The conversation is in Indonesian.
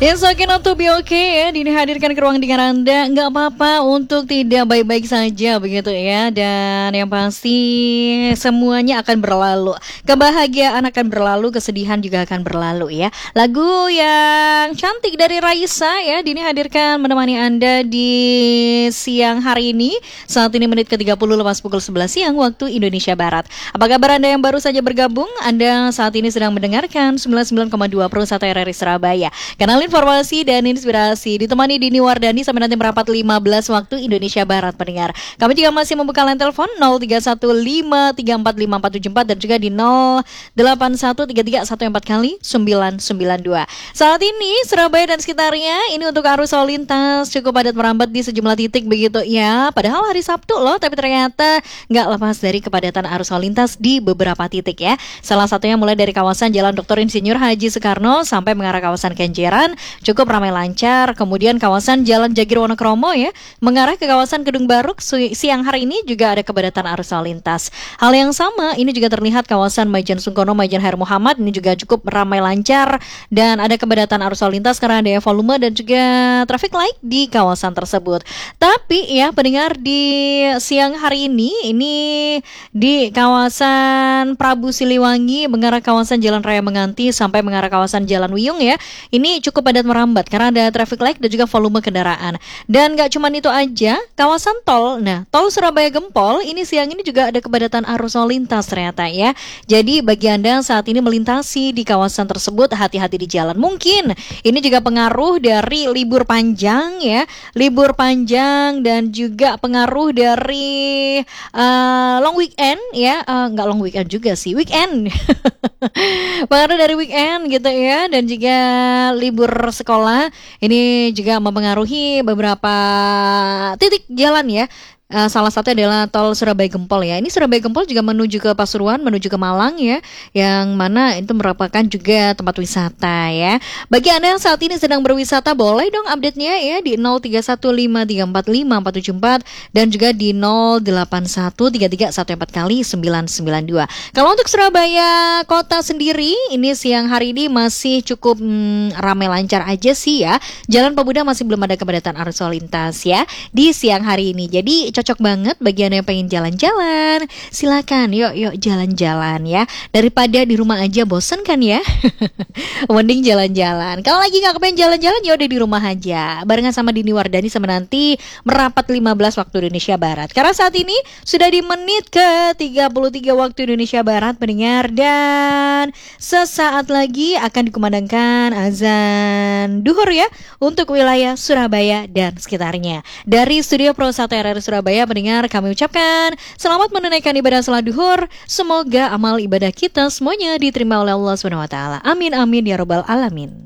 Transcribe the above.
It's okay not to be okay ya. Dini hadirkan ke ruang dengar Anda. Nggak apa-apa untuk tidak baik-baik saja begitu ya. Dan yang pasti semuanya akan berlalu. Kebahagiaan akan berlalu, kesedihan juga akan berlalu ya. Lagu yang cantik dari Raisa ya, Dini hadirkan menemani Anda di siang hari ini. Saat ini menit ke-30 lepas pukul 11 siang waktu Indonesia Barat. Apa kabar Anda yang baru saja bergabung? Anda saat ini sedang mendengarkan 99,2 Pro1 RRI Surabaya. Kanal informasi dan inspirasi ditemani Dini Wardani sampai nanti merapat 15 waktu Indonesia Barat pendengar. Kami juga masih membuka line telepon 0315345474 dan juga di 08133114 kali 992. Saat ini Surabaya dan sekitarnya ini untuk arus lalu lintas cukup padat merambat di sejumlah titik begitu ya. Padahal hari Sabtu loh, tapi ternyata nggak lepas dari kepadatan arus lalu lintas di beberapa titik ya. Salah satunya mulai dari kawasan Jalan Dr. Insinyur Haji Soekarno sampai mengarah kawasan Kenjeran cukup ramai lancar. Kemudian kawasan Jalan Jagir Wonokromo ya mengarah ke kawasan Kedung Baruk siang hari ini juga ada kepadatan arus lalu lintas. Hal yang sama ini juga terlihat kawasan Maijen Sungkono, Maijen Hair Muhammad ini juga cukup ramai lancar dan ada kepadatan arus lalu lintas karena ada volume dan juga traffic light di kawasan tersebut. Tapi ya pendengar di siang hari ini di kawasan Prabu Siliwangi mengarah kawasan Jalan Raya Menganti sampai mengarah kawasan Jalan Wiyung ya. Ini cukup padat merambat karena ada traffic light dan juga volume kendaraan. Dan gak cuma itu aja, kawasan tol. Nah, tol Surabaya Gempol ini siang ini juga ada kepadatan arus lalu lintas ternyata ya. Jadi bagi Anda saat ini melintasi di kawasan tersebut hati-hati di jalan. Mungkin ini juga pengaruh dari libur panjang ya. Libur panjang dan juga pengaruh dari long weekend ya. Nggak long weekend juga sih, weekend. Pengaruh dari weekend gitu ya. Dan juga libur sekolah ini juga mempengaruhi beberapa titik jalan ya. Salah satu adalah tol Surabaya Gempol ya. Ini Surabaya Gempol juga menuju ke Pasuruan, menuju ke Malang ya, yang mana itu merupakan juga tempat wisata ya. Bagi Anda yang saat ini sedang berwisata, boleh dong update-nya ya di 0315345474 dan juga di 08133114 kali 992. Kalau untuk Surabaya kota sendiri, ini siang hari ini masih cukup ramai lancar aja sih ya. Jalan Pemuda masih belum ada kepadatan arus lalu lintas ya di siang hari ini. Jadi cocok banget bagi Anda yang pengen jalan-jalan. Silakan, yuk jalan-jalan ya. Daripada di rumah aja bosen kan ya. Mending jalan-jalan. Kalau lagi gak kepengen jalan-jalan, ya udah di rumah aja. Barengan sama Dini Wardani sama nanti merapat 15 waktu Indonesia Barat. Karena saat ini sudah di menit ke-33 waktu Indonesia Barat pendengar. Dan sesaat lagi akan dikumandangkan azan duhur ya untuk wilayah Surabaya dan sekitarnya. Dari Studio Pro1 RRI Surabaya pendengar, kami ucapkan selamat menunaikan ibadah salat duhur. Semoga amal ibadah kita semuanya diterima oleh Allah SWT. Amin amin ya robbal alamin.